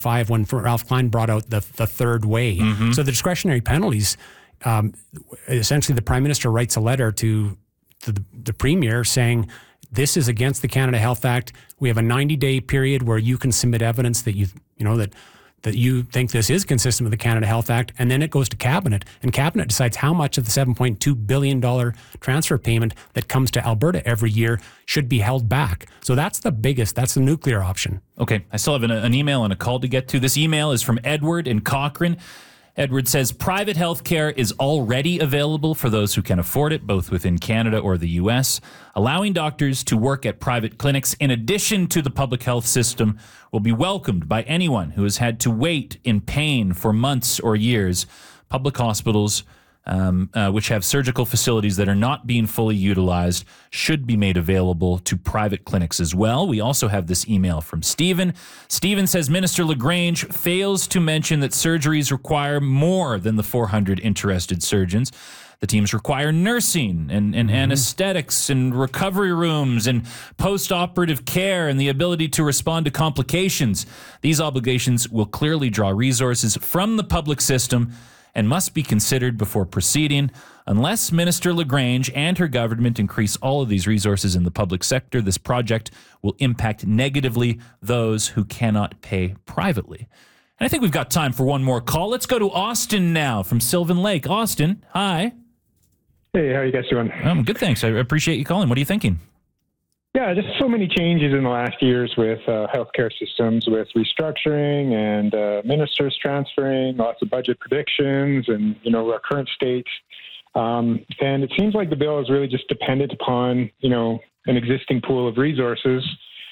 when Ralph Klein brought out the third way. So the discretionary penalties, essentially the Prime Minister writes a letter to the Premier saying, this is against the Canada Health Act. We have a 90-day period where you can submit evidence that that you think this is consistent with the Canada Health Act, and then it goes to Cabinet, and Cabinet decides how much of the $7.2 billion transfer payment that comes to Alberta every year should be held back. So that's the nuclear option. Okay, I still have an email and a call to get to. This email is from Edward in Cochrane. Edward says, private health care is already available for those who can afford it, both within Canada or the U.S. Allowing doctors to work at private clinics in addition to the public health system will be welcomed by anyone who has had to wait in pain for months or years. Public hospitals, which have surgical facilities that are not being fully utilized, should be made available to private clinics as well. We also have this email from Stephen. Stephen says Minister LaGrange fails to mention that surgeries require more than the 400 interested surgeons. The teams require nursing and anesthetics and recovery rooms and post-operative care and the ability to respond to complications. These obligations will clearly draw resources from the public system and must be considered before proceeding. Unless Minister LaGrange and her government increase all of these resources in the public sector, this project will impact negatively those who cannot pay privately. And I think we've got time for one more call. Let's go to Austin now from Sylvan Lake. Austin, hi. Hey, how are you guys doing? Good, thanks. I appreciate you calling. What are you thinking? Yeah, just so many changes in the last years with healthcare systems, with restructuring and ministers transferring, lots of budget predictions and, our current state. And it seems like the bill is really just dependent upon, an existing pool of resources.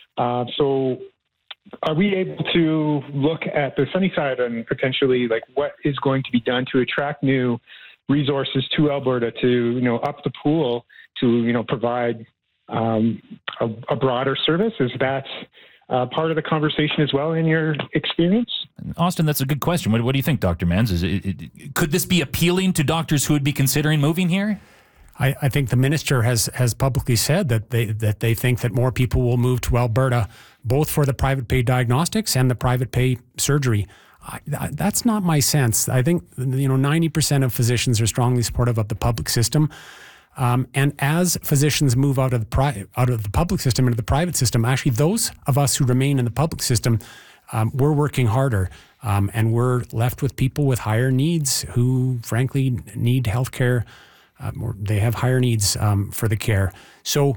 So are we able to look at the sunny side and potentially what is going to be done to attract new resources to Alberta to, up the pool to, provide a broader service? Is that part of the conversation as well in your experience? Austin, that's a good question. What do you think, Dr. Manns? Could this be appealing to doctors who would be considering moving here? I think the minister has publicly said that they think that more people will move to Alberta, both for the private pay diagnostics and the private pay surgery. That's not my sense. I think 90% of physicians are strongly supportive of the public system. And as physicians move out of the public system into the private system, actually those of us who remain in the public system, we're working harder, and we're left with people with higher needs who frankly need healthcare. Or they have higher needs for the care. So,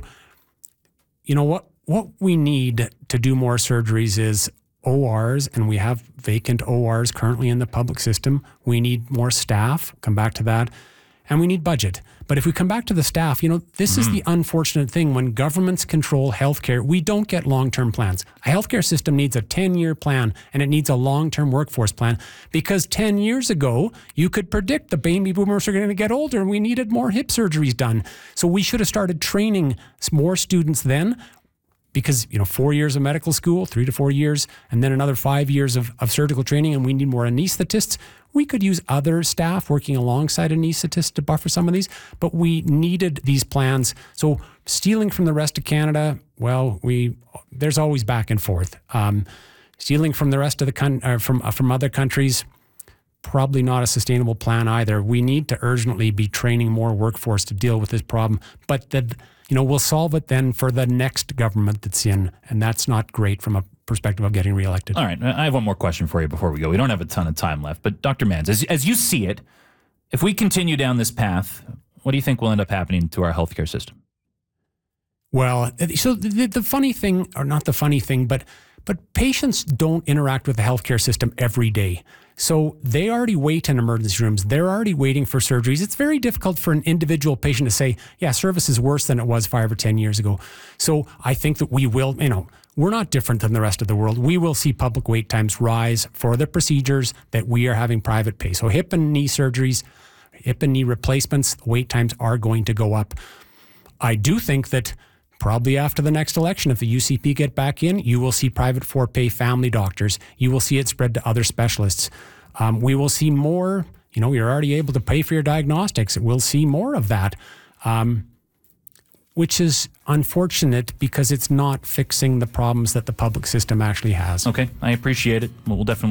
what we need to do more surgeries is ORs, and we have vacant ORs currently in the public system. We need more staff, come back to that, and we need budget. But if we come back to the staff, this is the unfortunate thing. When governments control healthcare, we don't get long-term plans. A healthcare system needs a 10-year plan, and it needs a long-term workforce plan, because 10 years ago, you could predict the baby boomers are going to get older and we needed more hip surgeries done. So we should have started training more students then, because 4 years of medical school, 3 to 4 years, and then another 5 years of surgical training, and we need more anesthetists. We could use other staff working alongside anesthetists to buffer some of these, but we needed these plans. So stealing from the rest of Canada, well, there's always back and forth. Stealing from the rest of the from other countries, probably not a sustainable plan either. We need to urgently be training more workforce to deal with this problem, but we'll solve it then for the next government that's in, and that's not great from a perspective of getting reelected. All right, I have one more question for you before we go. We don't have a ton of time left, but Dr. Manns, as you see it, if we continue down this path, what do you think will end up happening to our healthcare system? Well, so the funny thing, or not the funny thing, but patients don't interact with the healthcare system every day. So they already wait in emergency rooms. They're already waiting for surgeries. It's very difficult for an individual patient to say, yeah, service is worse than it was 5 or 10 years ago. So I think that we will, we're not different than the rest of the world. We will see public wait times rise for the procedures that we are having private pay. So hip and knee surgeries, hip and knee replacements, wait times are going to go up. I do think that probably after the next election, if the UCP get back in, you will see private for-pay family doctors. You will see it spread to other specialists. We will see more, you're already able to pay for your diagnostics. We'll see more of that. which is unfortunate because it's not fixing the problems that the public system actually has. Okay, I appreciate it. We'll definitely